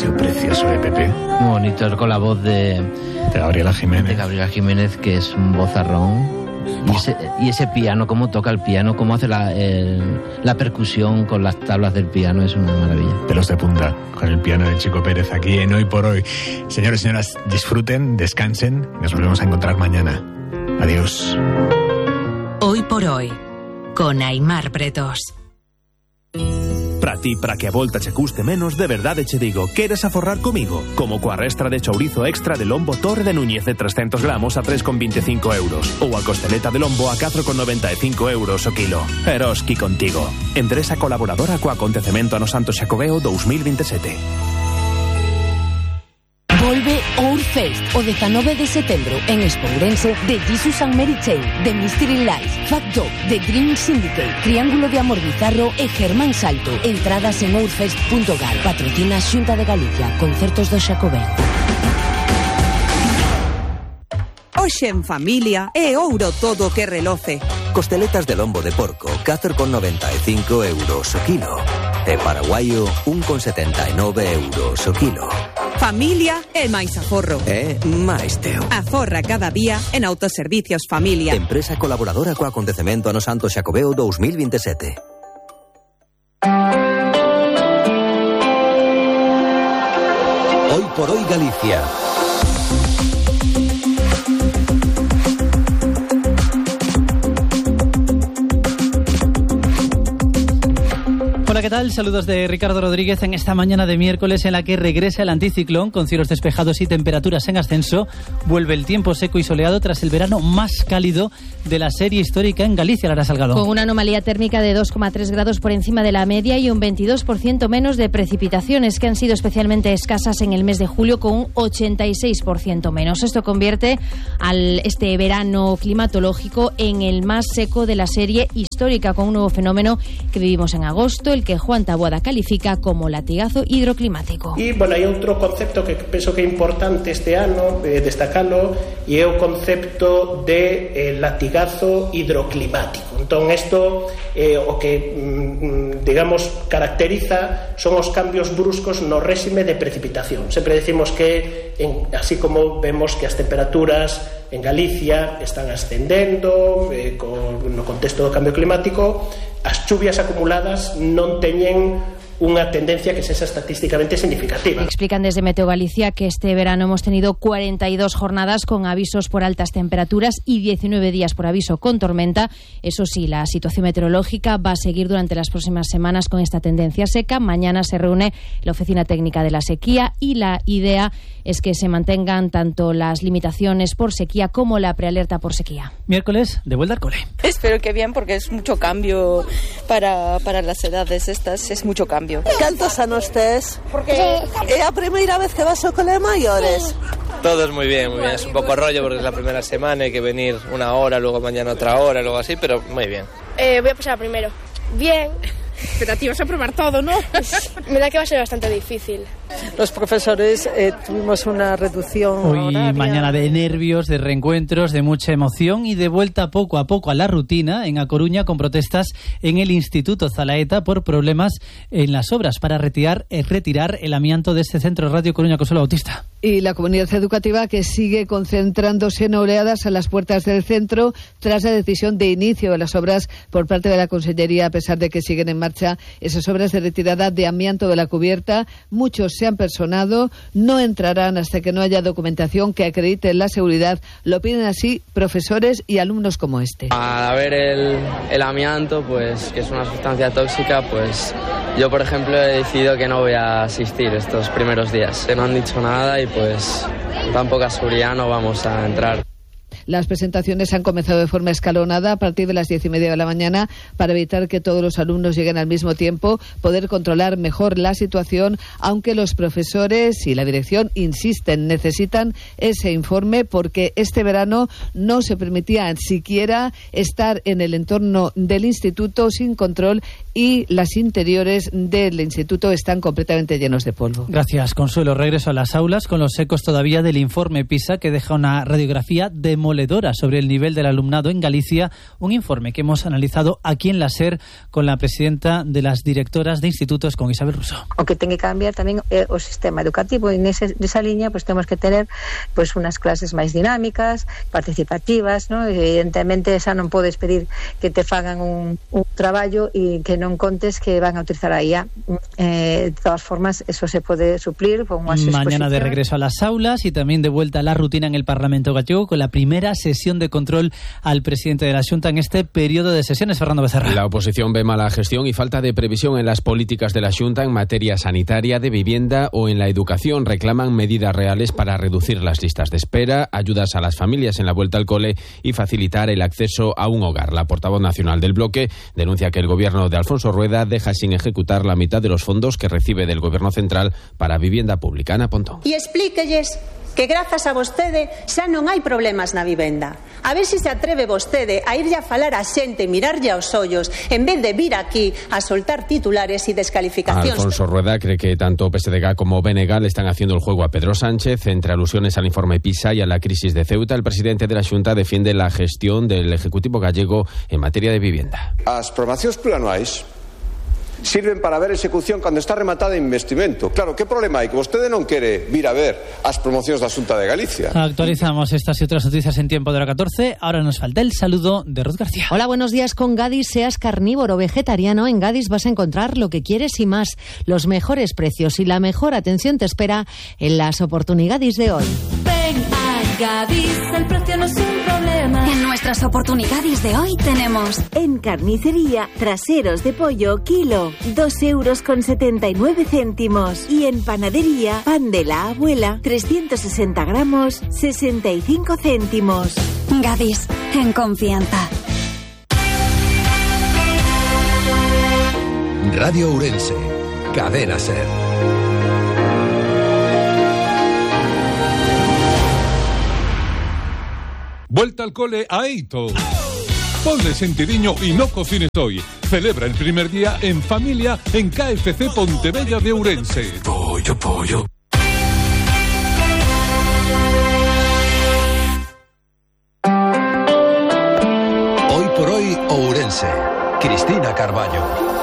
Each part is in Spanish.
sido precioso, Pepe. Muy bonito, con la voz de Gabriela Jiménez. De Gabriela Jiménez, que es un vozarrón. Y ese piano, cómo toca el piano, cómo hace la percusión con las tablas del piano, es una maravilla. Pelos de punta, con el piano de Chico Pérez aquí en Hoy por Hoy. Señores y señoras, disfruten, descansen, nos volvemos a encontrar mañana. Adiós. Hoy por Hoy, con Aimar Pretos. Para ti, para que a volta che custe menos, de verdade che digo, queres aforrar comigo? Como coa restra de chourizo extra de lombo Torre de Núñez de 300 gramos a 3,25 euros. Ou a costeleta de lombo a 4,95 euros o kilo. Eroski contigo. Empresa colaboradora co acontecemento ano Santo Xacobeo 2027. Volve Ourfest o 19 de setembro en Espourense de Jesus and Mary Chain, The Mystery Lies, Fat Dog, The Green Syndicate, Triángulo de Amor Bizarro e Germán Salto. Entradas en ourfest.gal. Patrocina Xunta de Galicia. Concertos do Xacobeo. Hoxe en familia é ouro todo que reloce. Costeletas de lombo de porco, 4,95 euros o kilo. E paraguaio, 1,79 euros o kilo. Familia é máis aforro. É máis teo. Aforra cada día en Autoservicios Familia. Empresa colaboradora co acontecemento ano Santo Xacobeo 2027. Hoy por Hoy Galicia. Hola, ¿qué tal? Saludos de Ricardo Rodríguez en esta mañana de miércoles en la que regresa el anticiclón con cielos despejados y temperaturas en ascenso. Vuelve el tiempo seco y soleado tras el verano más cálido de la serie histórica en Galicia, Lara Salgado. Con una anomalía térmica de 2,3 grados por encima de la media y un 22% menos de precipitaciones que han sido especialmente escasas en el mes de julio con un 86% menos. Esto convierte este verano climatológico en el más seco de la serie histórica, con un nuevo fenómeno que vivimos en agosto, el que Juan Taboada califica como latigazo hidroclimático. E, bueno, hai outro concepto que penso que é importante este ano destacalo, e é o concepto de latigazo hidroclimático. Entón, isto o que, digamos, caracteriza son os cambios bruscos no réxime de precipitación. Sempre decimos que, así como vemos que as temperaturas en Galicia están ascendendo no contexto do cambio climático, as chuvias acumuladas non teñen unha tendencia que sexa estatísticamente significativa. Explican desde Meteo Galicia que este verano hemos tenido 42 jornadas con avisos por altas temperaturas y 19 días por aviso con tormenta. Eso sí, la situación meteorológica va a seguir durante las próximas semanas con esta tendencia seca. Mañana se reúne la Oficina Técnica de la Sequía y la idea es que se mantengan tanto las limitaciones por sequía como la prealerta por sequía. Miércoles, de vuelta al cole. Espero que bien, porque es mucho cambio para las edades estas, es mucho cambio. Cantos anos tes? Porque é a primeira vez que vas ao cole maiores. Todo es muy bien, es un poco rollo porque es la primera semana, hay que venir una hora, luego mañana otra hora, luego así, pero muy bien. Voy a pasar primero. Bien. Pero a ti vas a probar todo, ¿no? Me da que va a ser bastante difícil. Los profesores tuvimos una reducción hoy horaria. Mañana de nervios, de reencuentros, de mucha emoción y de vuelta poco a poco a la rutina en A Coruña, con protestas en el Instituto Zalaeta por problemas en las obras para retirar el amianto de este centro. Radio Coruña, Consuelo Bautista. Y la comunidad educativa que sigue concentrándose en oleadas a las puertas del centro tras la decisión de inicio de las obras por parte de la Consellería, a pesar de que siguen en marcha esas obras de retirada de amianto de la cubierta. Muchos se han personado, no entrarán hasta que no haya documentación que acredite la seguridad. Lo piden así profesores y alumnos como este. Al ver el amianto, pues que es una sustancia tóxica, pues yo, por ejemplo, he decidido que no voy a asistir estos primeros días. No han dicho nada y pues tan poca seguridad no vamos a entrar. Las presentaciones han comenzado de forma escalonada a partir de las 10:30 de la mañana para evitar que todos los alumnos lleguen al mismo tiempo, poder controlar mejor la situación, aunque los profesores y la dirección insisten, necesitan ese informe porque este verano no se permitía siquiera estar en el entorno del instituto sin control y las interiores del instituto están completamente llenos de polvo. Gracias, Consuelo. Regreso a las aulas con los ecos todavía del informe PISA, que deja una radiografía demoledora demoledora sobre el nivel del alumnado en Galicia, un informe que hemos analizado aquí en la SER con la presidenta de las directoras de institutos, con Isabel Russo. O que ten que cambiar tamén o sistema educativo, e nesa liña pues temos que tener pues unas clases máis dinámicas, participativas, ¿no? Evidentemente xa non podes pedir que te fagan un traballo e que non contes que van a utilizar a IA. De todas formas, eso se pode suplir con unhas exposiciones. Mañana de regreso a las aulas y también de vuelta a la rutina en el Parlamento gallego con la primera sesión de control al presidente de la Xunta en este periodo de sesiones. Fernando Becerra. La oposición ve mala gestión y falta de previsión en las políticas de la Xunta en materia sanitaria, de vivienda o en la educación. Reclaman medidas reales para reducir las listas de espera, ayudas a las familias en la vuelta al cole y facilitar el acceso a un hogar. La portavoz nacional del bloque denuncia que el gobierno de Alfonso Rueda deja sin ejecutar la mitad de los fondos que recibe del gobierno central para vivienda pública. Ana Pontón. E explíquelles que grazas a vostede xa non hai problemas na vivenda. A ver se atreve vostede a irlle a falar a xente, mirarlle aos ollos, en vez de vir aquí a soltar titulares e descalificacións. Alfonso Rueda cree que tanto PSDG como BNG le están haciendo el juego a Pedro Sánchez. Entre alusiones al informe PISA y a la crisis de Ceuta, el presidente de la Xunta defiende la gestión del Ejecutivo gallego en materia de vivienda. As programacións plurianuais sirven para ver execución cando está rematada en investimento. Claro, que problema hai? Que vostede non quere vir a ver as promocións da Xunta de Galicia. Actualizamos estas y otras noticias en tiempo de hora 14. Ahora nos falta el saludo de Ruth García. Hola, buenos días. Con Gadis, seas carnívoro o vegetariano, en Gadis vas a encontrar lo que quieres y más. Los mejores precios y la mejor atención te espera en las oportunidades de hoy. Ven a Gadis, el precio no es un problema. En nuestras oportunidades de hoy tenemos en carnicería traseros de pollo kilo 2,79 €. Y en panadería pan de la abuela 360 gramos 65 céntimos. Gadis, en confianza. Radio Ourense, Cadena SER. Vuelta al cole a Eito. Ponle sentidiño y no cocines hoy. Celebra el primer día en familia en KFC Pontevella de Ourense. Pollo, pollo. Hoy por hoy, Ourense. Cristina Carballo.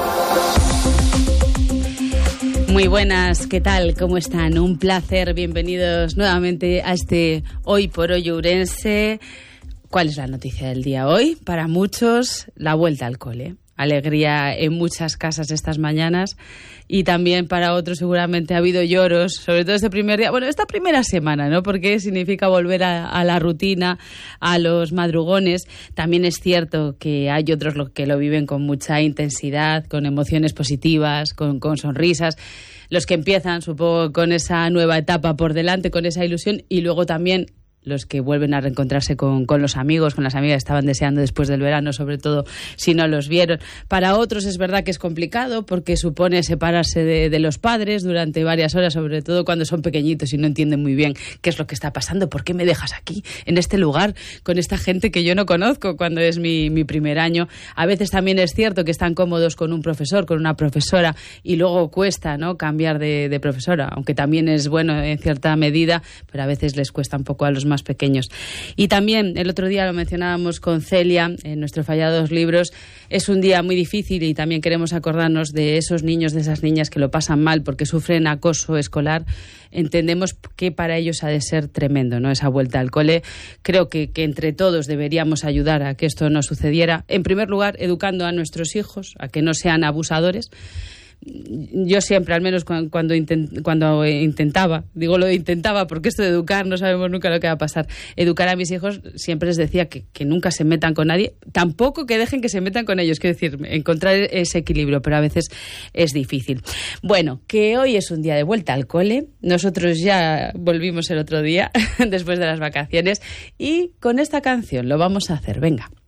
Muy buenas, ¿qué tal? ¿Cómo están? Un placer, bienvenidos nuevamente a este Hoy por Hoy Ourense. ¿Cuál es la noticia del día hoy? Para muchos, la vuelta al cole. Alegría en muchas casas estas mañanas y también para otros seguramente ha habido lloros, sobre todo este primer día, bueno, esta primera semana, ¿no? Porque significa volver a la rutina, a los madrugones. También es cierto que hay otros que lo viven con mucha intensidad, con emociones positivas, con sonrisas. Los que empiezan, supongo, con esa nueva etapa por delante, con esa ilusión, y luego también los que vuelven a reencontrarse con los amigos, con las amigas que estaban deseando después del verano, sobre todo si no los vieron. Para otros es verdad que es complicado porque supone separarse de los padres durante varias horas, sobre todo cuando son pequeñitos y no entienden muy bien qué es lo que está pasando, por qué me dejas aquí, en este lugar, con esta gente que yo no conozco cuando es mi primer año. A veces también es cierto que están cómodos con un profesor, con una profesora, y luego cuesta, ¿no?, cambiar de profesora, aunque también es bueno en cierta medida, pero a veces les cuesta un poco a los más pequeños. Y también el otro día lo mencionábamos con Celia en nuestros fallados libros, es un día muy difícil y también queremos acordarnos de esos niños, de esas niñas que lo pasan mal porque sufren acoso escolar. Entendemos que para ellos ha de ser tremendo, ¿no?, esa vuelta al cole. Creo que entre todos deberíamos ayudar a que esto no sucediera. En primer lugar, educando a nuestros hijos a que no sean abusadores. Yo siempre, al menos cuando intentaba, digo lo de intentaba porque esto de educar no sabemos nunca lo que va a pasar, educar a mis hijos, siempre les decía que nunca se metan con nadie, tampoco que dejen que se metan con ellos, quiero decir, encontrar ese equilibrio, pero a veces es difícil. Bueno, que hoy es un día de vuelta al cole, nosotros ya volvimos el otro día después de las vacaciones y con esta canción lo vamos a hacer, venga.